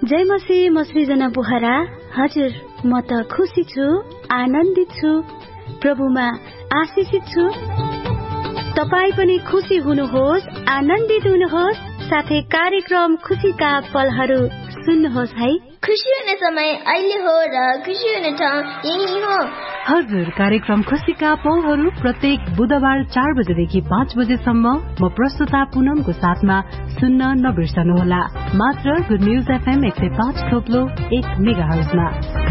जय मसीह, म सृजना बोहरा। हजुर, म त खुसी छु, आनन्दित छु, प्रभुमा आशिषित छु। तपाई पनि खुसी हुनुहोस्, आनन्दित हुनुहोस्, साथै कार्यक्रम खुसीका पलहरू सुन्नुहोस् है। खुसी हुने समय अहिले हो र खुसी हुने ठाउँ यही हो। हजुर, कार्यक्रम खुसीका पलहरू प्रत्येक बुधबार 4 बजेदेखि 5 बजेसम्म म प्रस्तुता पुनमको साथमा सुन्न नबिर्सनुहोला। मात्र गुड न्यूज FM 105.1 मेगाहर्जमा।